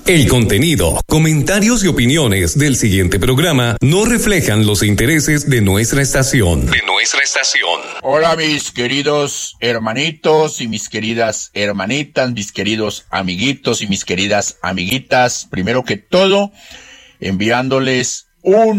El contenido, comentarios y opiniones del siguiente programa no reflejan los intereses de nuestra estación. Hola mis queridos hermanitos y mis queridas hermanitas, mis queridos amiguitos y mis queridas amiguitas. Primero que todo, enviándoles un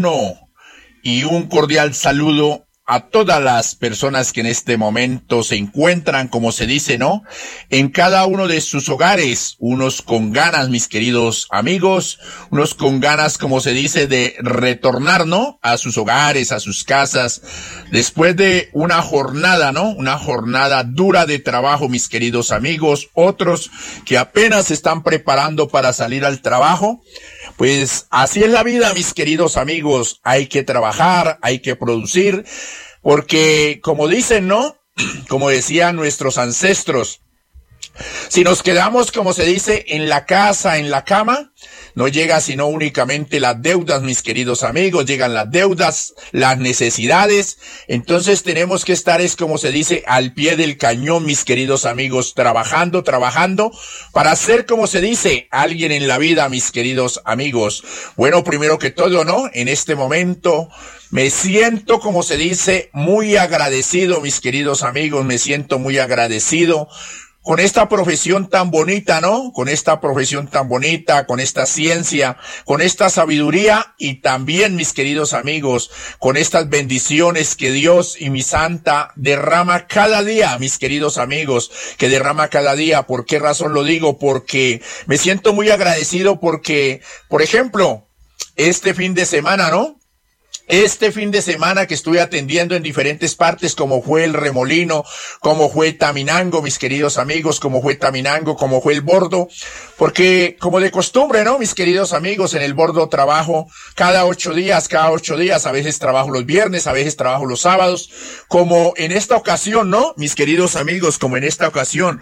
cordial saludo a todas las personas que en este momento se encuentran, como se dice, ¿no?, en cada uno de sus hogares, unos con ganas, mis queridos amigos, unos con ganas, como se dice, de retornar, ¿no?, a sus hogares, a sus casas, después de una jornada, ¿no?, una jornada dura de trabajo, mis queridos amigos, otros que apenas se están preparando para salir al trabajo. Pues así es la vida, mis queridos amigos, hay que trabajar, hay que producir, porque como dicen, ¿no?, como decían nuestros ancestros, si nos quedamos, como se dice, en la casa, en la cama, no llega sino únicamente las deudas, mis queridos amigos, llegan las deudas, las necesidades, entonces tenemos que estar, es como se dice, al pie del cañón, mis queridos amigos, trabajando, para ser, como se dice, alguien en la vida, mis queridos amigos. Bueno, primero que todo, ¿no?, en este momento me siento, como se dice, muy agradecido, mis queridos amigos, me siento muy agradecido con esta profesión tan bonita, ¿no? Con esta profesión tan bonita, con esta ciencia, con esta sabiduría y también, mis queridos amigos, con estas bendiciones que Dios y mi Santa derrama cada día, mis queridos amigos, que derrama cada día. ¿Por qué razón lo digo? Porque me siento muy agradecido porque, por ejemplo, este fin de semana, ¿no?, este fin de semana que estuve atendiendo en diferentes partes, como fue el Remolino, como fue Taminango, mis queridos amigos, como fue Taminango, como fue el Bordo, porque como de costumbre, ¿no?, mis queridos amigos, en el Bordo trabajo cada 8 días, a veces trabajo los viernes, a veces trabajo los sábados, como en esta ocasión, ¿no?, mis queridos amigos, como en esta ocasión,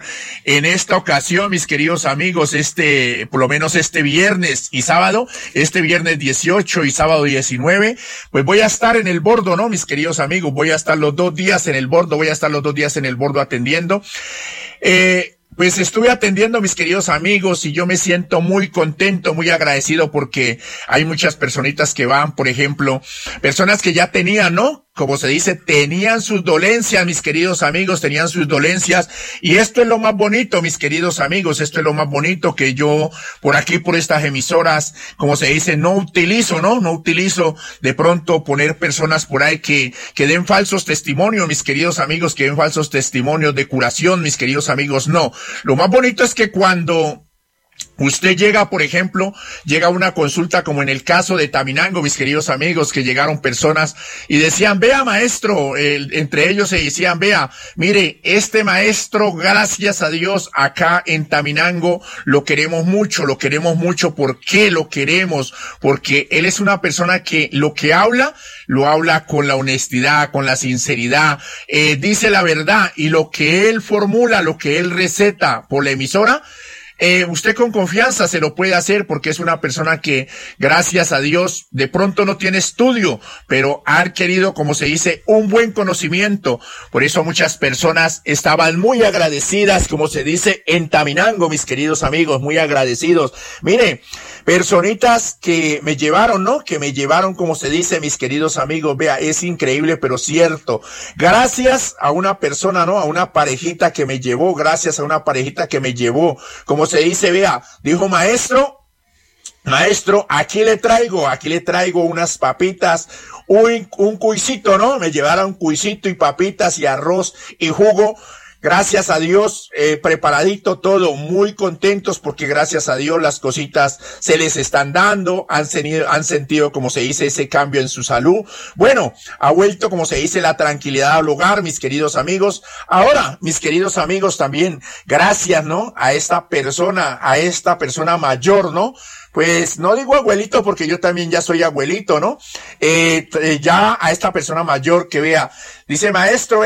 mis queridos amigos, por lo menos este viernes y sábado, este viernes 18 y sábado 19, pues voy a estar en el Bordo, ¿no?, mis queridos amigos, voy a estar los 2 días en el Bordo, atendiendo. Pues estuve atendiendo, mis queridos amigos, y yo me siento muy contento, muy agradecido, porque hay muchas personitas que van, por ejemplo, personas que ya tenían, ¿no?, como se dice, tenían sus dolencias, mis queridos amigos, y esto es lo más bonito, mis queridos amigos, esto es lo más bonito que yo, por aquí, por estas emisoras, como se dice, no utilizo de pronto poner personas por ahí que den falsos testimonios, mis queridos amigos, que den falsos testimonios de curación, mis queridos amigos, no. Lo más bonito es que cuando usted llega, por ejemplo, llega a una consulta como en el caso de Taminango, mis queridos amigos, que llegaron personas y decían, vea maestro, entre ellos se decían, vea, mire, este maestro, gracias a Dios, acá en Taminango lo queremos mucho, ¿por qué lo queremos? Porque él es una persona que lo que habla, lo habla con la honestidad, con la sinceridad, dice la verdad, y lo que él formula, lo que él receta por la emisora, usted con confianza se lo puede hacer, porque es una persona que, gracias a Dios, de pronto no tiene estudio, pero ha adquirido, como se dice, un buen conocimiento. Por eso muchas personas estaban muy agradecidas, como se dice, en Taminango, mis queridos amigos, muy agradecidos. Mire, personitas que me llevaron, ¿no?, como se dice, mis queridos amigos, vea, es increíble, pero cierto. Gracias a una persona, ¿no?, a una parejita que me llevó, como se dice, vea, dijo, maestro, aquí le traigo unas papitas, un cuisito, ¿no? Me llevaron cuisito y papitas y arroz y jugo. Gracias a Dios, preparadito todo, muy contentos, porque gracias a Dios las cositas se les están dando, han sentido, como se dice, ese cambio en su salud. Bueno, ha vuelto, como se dice, la tranquilidad al hogar, mis queridos amigos. Ahora, mis queridos amigos, también, gracias, ¿no?, a esta persona mayor, ¿no? Pues no digo abuelito porque yo también ya soy abuelito, ¿no? Ya a esta persona mayor que vea, dice, maestro,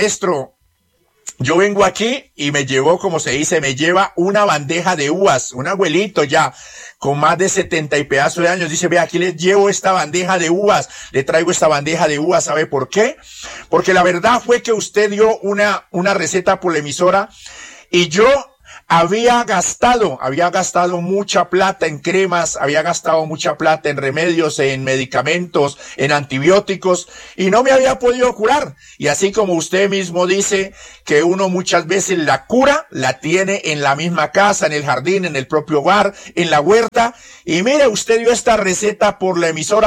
yo vengo aquí y me llevó, como se dice, me lleva una bandeja de uvas, un abuelito ya, con más de 70 y pedazos de años, dice, ve, aquí les llevo esta bandeja de uvas, le traigo esta bandeja de uvas, ¿sabe por qué? Porque la verdad fue que usted dio una receta por la emisora y yo había gastado mucha plata en cremas, había gastado mucha plata en remedios, en medicamentos, en antibióticos, y no me había podido curar. Y así como usted mismo dice que uno muchas veces la cura la tiene en la misma casa, en el jardín, en el propio hogar, en la huerta. Y mire, usted dio esta receta por la emisora,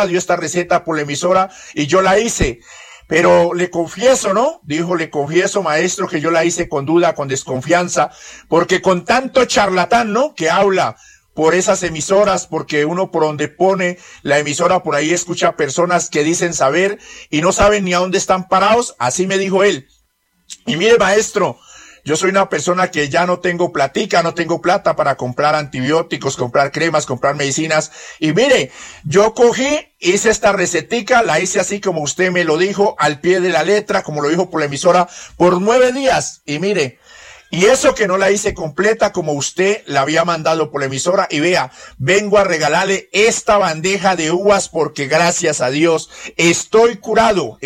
y yo la hice. Pero le confieso, ¿no? Le confieso, maestro, que yo la hice con duda, con desconfianza, porque con tanto charlatán, ¿no?, que habla por esas emisoras, porque uno por donde pone la emisora, por ahí escucha personas que dicen saber y no saben ni a dónde están parados. Así me dijo él. Y mire, maestro, yo soy una persona que ya no tengo plata para comprar antibióticos, comprar cremas, comprar medicinas. Y mire, yo hice esta recetica, la hice así como usted me lo dijo, al pie de la letra, como lo dijo por la emisora, por 9 días. Y mire, y eso que no la hice completa como usted la había mandado por la emisora, y vea, vengo a regalarle esta bandeja de uvas porque gracias a Dios estoy curado,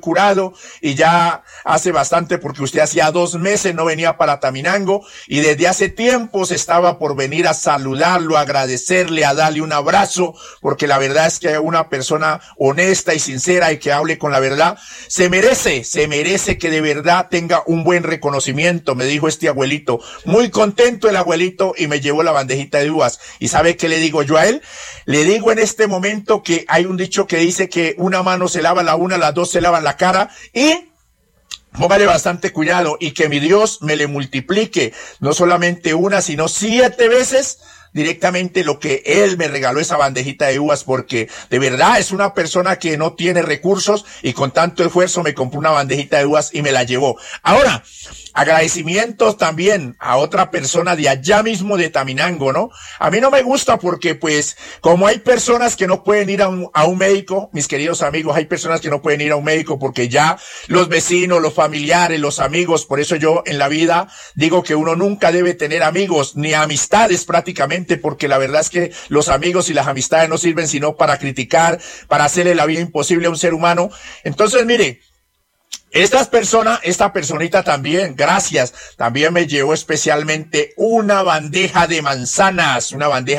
y ya hace bastante, porque usted hacía 2 meses no venía para Taminango, y desde hace tiempo se estaba por venir a saludarlo, a agradecerle, a darle un abrazo, porque la verdad es que una persona honesta y sincera y que hable con la verdad, se merece que de verdad tenga un buen reconocimiento, me dijo este abuelito. Muy contento el abuelito, y me llevó la bandejita de uvas. ¿Y sabe qué le digo yo a él? Le digo en este momento que hay un dicho que dice que una mano se lava la una, las dos se lavan la cara, y póngale bastante cuidado, y que mi Dios me le multiplique, no solamente una, sino 7 veces directamente lo que él me regaló, esa bandejita de uvas, porque de verdad es una persona que no tiene recursos, y con tanto esfuerzo me compró una bandejita de uvas y me la llevó. Ahora, agradecimientos también a otra persona de allá mismo de Taminango, ¿no? A mí no me gusta porque, pues, como hay personas que no pueden ir a un médico, mis queridos amigos, hay personas que no pueden ir a un médico porque ya los vecinos, los familiares, los amigos, por eso yo en la vida digo que uno nunca debe tener amigos ni amistades prácticamente, porque la verdad es que los amigos y las amistades no sirven sino para criticar, para hacerle la vida imposible a un ser humano. Entonces, mire, esta personita también, gracias, también me llevó especialmente una bandeja de manzanas,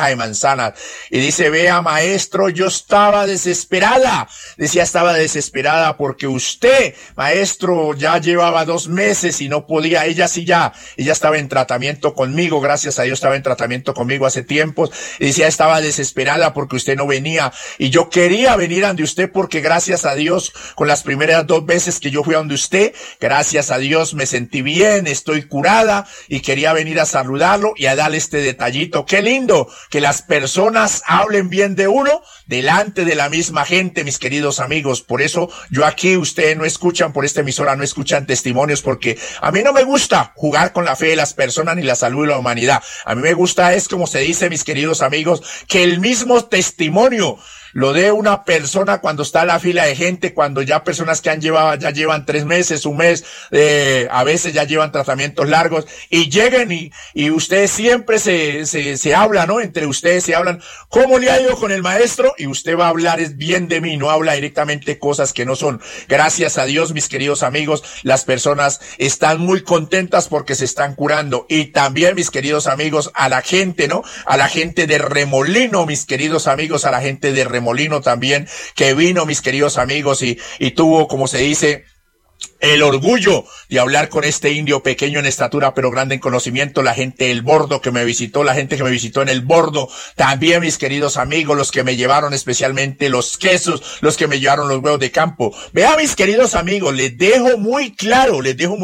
y dice, vea, maestro, yo estaba desesperada, estaba desesperada porque usted, maestro, ya llevaba 2 meses y no podía, ella estaba en tratamiento conmigo, gracias a Dios estaba en tratamiento conmigo hace tiempos, y decía, estaba desesperada porque usted no venía, y yo quería venir ante usted porque gracias a Dios, con las primeras 2 veces que yo fui a donde usted, gracias a Dios me sentí bien, estoy curada, y quería venir a saludarlo y a darle este detallito. Qué lindo que las personas hablen bien de uno delante de la misma gente, mis queridos amigos. Por eso yo aquí, ustedes no escuchan, por esta emisora no escuchan testimonios, porque a mí no me gusta jugar con la fe de las personas ni la salud de la humanidad. A mí me gusta, es como se dice, mis queridos amigos, que el mismo testimonio lo dé una persona cuando está en la fila de gente, cuando ya personas que ya llevan 3 meses, 1 mes, a veces ya llevan tratamientos largos, y lleguen y ustedes siempre se hablan, ¿no? Entre ustedes se hablan, ¿cómo le ha ido con el maestro? Y usted va a hablar es bien de mí, no habla directamente cosas que no son. Gracias a Dios, mis queridos amigos, las personas están muy contentas porque se están curando. Y también, mis queridos amigos, a la gente, ¿no? A la gente de Remolino, mis queridos amigos, a la gente de Remolino también, que vino, mis queridos amigos, y tuvo, como se dice, el orgullo de hablar con este indio pequeño en estatura pero grande en conocimiento, la gente del Bordo que me visitó, la gente que me visitó en el Bordo, también mis queridos amigos, los que me llevaron especialmente los quesos, los que me llevaron los huevos de campo. Vean, mis queridos amigos, les dejo muy claro,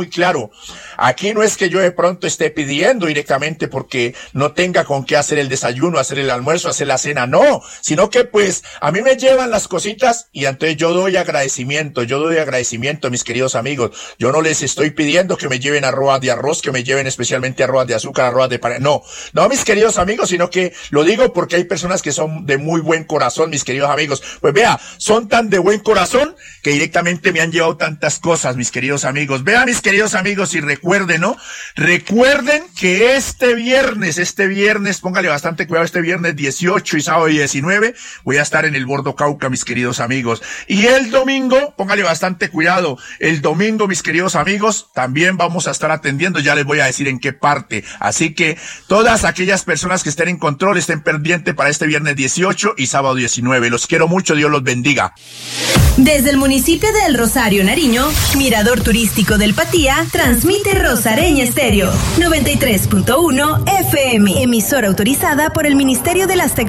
aquí no es que yo de pronto esté pidiendo directamente porque no tenga con qué hacer el desayuno, hacer el almuerzo, hacer la cena, no, sino que pues a mí me llevan las cositas y entonces yo doy agradecimiento, mis queridos amigos. Yo no les estoy pidiendo que me lleven arroz de arroz, que me lleven especialmente arroz de azúcar, arroz de pan. No, mis queridos amigos, sino que lo digo porque hay personas que son de muy buen corazón, mis queridos amigos. Pues vea, son tan de buen corazón que directamente me han llevado tantas cosas, mis queridos amigos. Vean, mis queridos amigos, y recuerden, ¿no? Recuerden que este viernes, póngale bastante cuidado, este viernes 18 y sábado 19, voy a estar en el Bordo Cauca, mis queridos amigos. Y el domingo, póngale bastante cuidado, el domingo domingo, mis queridos amigos, también vamos a estar atendiendo, ya les voy a decir en qué parte. Así que todas aquellas personas que estén en control, estén pendientes para este viernes 18 y sábado 19. Los quiero mucho, Dios los bendiga. Desde el municipio de El Rosario, Nariño, Mirador Turístico del Patía, transmite Rosareña Estéreo, 93.1 FM, emisora autorizada por el Ministerio de las Tecnologías